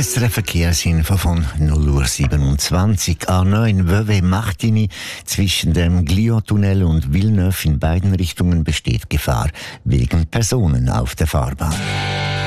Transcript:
SRF Verkehrsinfo von 0:27 Uhr. A9 Vevey-Martigny zwischen dem Glion-Tunnel und Villeneuve in beiden Richtungen besteht Gefahr wegen Personen auf der Fahrbahn.